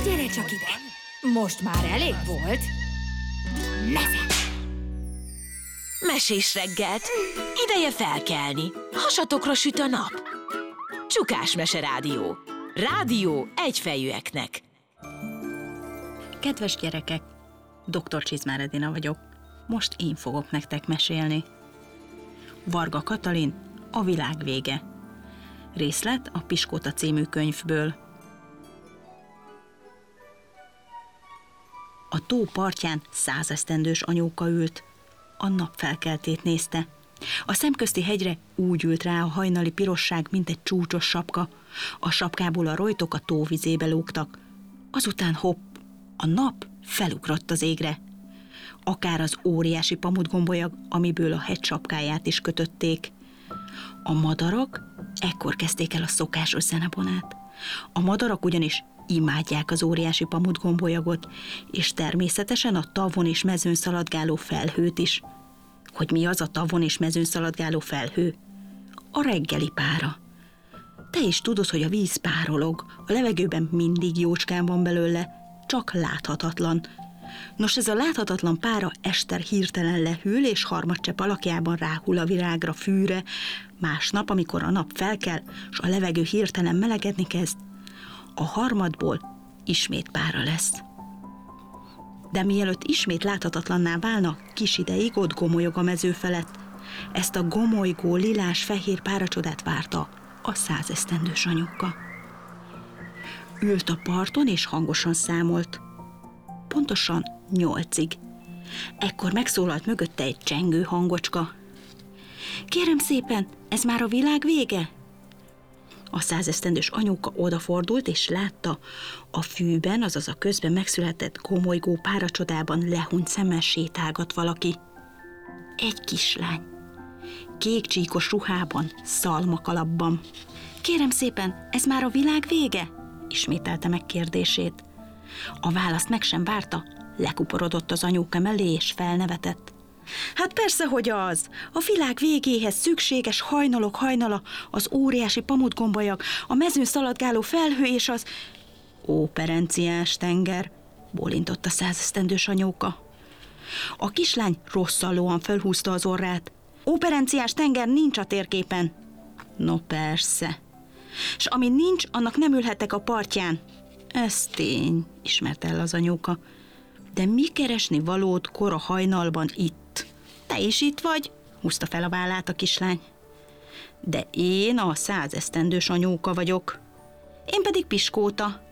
gyere csak ide! Most már elég volt. Meze! Mesés reggelt. Ideje felkelni. Hasatokra süt a nap. Csukás Meserádió. Rádió egyfejűeknek. Kedves gyerekek, Dr. Csizmár Edina vagyok. Most én fogok nektek mesélni. Varga Katalin, A világ vége. Részlet a Piskóta című könyvből. A tó partján 100 esztendős anyóka ült. A napfelkeltét nézte. A szemközti hegyre úgy ült rá a hajnali pirosság, mint egy csúcsos sapka. A sapkából a rojtok a tó vizébe lógtak. Azután hopp, a nap felugrott az égre. Akár az óriási pamutgombolyag, amiből a hegy sapkáját is kötötték. A madarak ekkor kezdték el a szokásos zenebonát. A madarak ugyanis imádják az óriási pamutgombolyagot, és természetesen a tavon és mezőn szaladgáló felhőt is. Hogy mi az a tavon és mezőn szaladgáló felhő? A reggeli pára. Te is tudod, hogy a víz párolog, a levegőben mindig jócskán van belőle, csak láthatatlan. Nos, ez a láthatatlan pára este hirtelen lehűl, és harmadcsepp alakjában ráhull a virágra, fűre. Másnap, amikor a nap felkel, s a levegő hirtelen melegedni kezd, a harmadból ismét pára lesz. De mielőtt ismét láthatatlanná válna, kis ideig ott gomolyog a mező felett. Ezt a gomolygó, lilás-fehér páracsodát várta a 100 esztendős anyuka. Ült a parton és hangosan számolt. Pontosan 8-ig. Ekkor megszólalt mögötte egy csengő hangocska. Kérem szépen, ez már a világ vége? A 100 esztendős anyuka odafordult, és látta, a fűben, azaz a közben megszületett gomolygó páracsodában lehunyt szemmel sétálgat valaki. Egy kislány. Kék csíkos ruhában, szalmakalapban. Kérem szépen, ez már a világ vége? Ismételte meg kérdését. A választ meg sem várta, lekuporodott az anyóka mellé, és felnevetett. Hát persze, hogy az! A világ végéhez szükséges hajnalok hajnala, az óriási pamutgombolyag, a mezőn szaladgáló felhő és az... Óperenciás tenger, bólintott a 100 esztendős anyóka. A kislány rosszallóan felhúzta az orrát. Óperenciás tenger nincs a térképen. No persze. S ami nincs, annak nem ülhetek a partján. Ez tény, ismerte el az anyóka. De mi keresni valód kora hajnalban itt? Te is itt vagy? Húzta fel a vállát a kislány. De én a 100 esztendős anyóka vagyok. Én pedig Piskóta.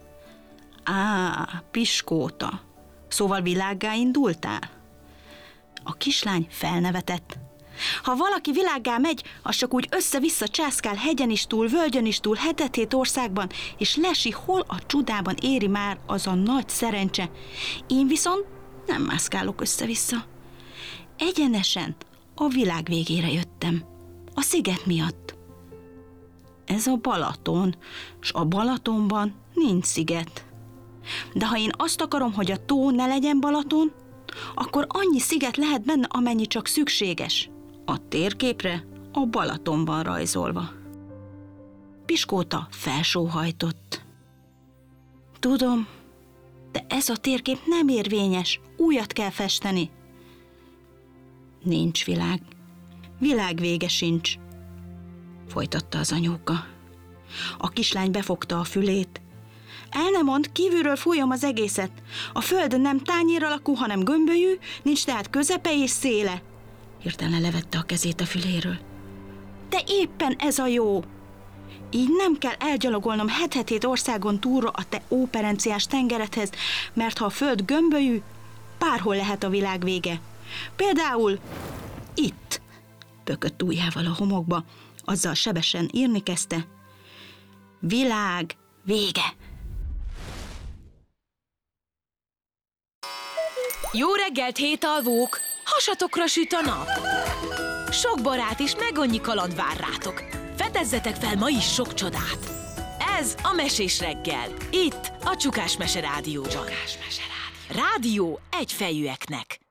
Á, Piskóta. Szóval világgá indultál? A kislány felnevetett. Ha valaki világgá megy, az csak úgy össze-vissza császkál hegyen is túl, völgyön is túl, hetet-hét országban, és lesi, hol a csodában éri már az a nagy szerencse. Én viszont nem mászkálok össze-vissza. Egyenesen a világ végére jöttem. A sziget miatt. Ez a Balaton, s a Balatonban nincs sziget. De ha én azt akarom, hogy a tó ne legyen Balaton, akkor annyi sziget lehet benne, amennyi csak szükséges. A térképre a Balaton van rajzolva. Piskóta felsóhajtott. Tudom, de ez a térkép nem érvényes, újat kell festeni. Nincs világ. Világ vége sincs, folytatta az anyóka. A kislány befogta a fülét. El nem mond, kívülről fújom az egészet. A föld nem tányér alakú, hanem gömbölyű, nincs tehát közepe és széle. Hirtelen levette a kezét a füléről. De éppen ez a jó! Így nem kell elgyalogolnom het-hét országon túlra a te óperenciás tengeredhez, mert ha a föld gömbölyű, bárhol lehet a világ vége. Például itt, bökött ujjával a homokba, azzal sebesen írni kezdte. Világ vége! Jó reggelt, hétalvók! Hasatokra süt a nap! Sok barát és meg annyi kaland vár rátok. Fedezzetek fel ma is sok csodát! Ez a Mesés reggel. Itt a Csukás Meserádió. Rádió egyfejűeknek.